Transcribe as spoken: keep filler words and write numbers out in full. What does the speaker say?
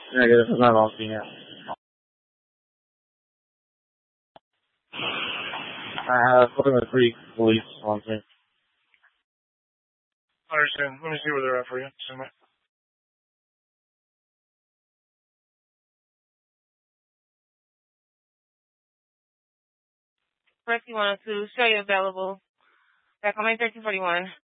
Negative, I'm not logging out. I have looking at three police on me. I understand. Let me see where they're at for you. Send me. Rescue one oh two, show you available. Back on my thirteen forty-one.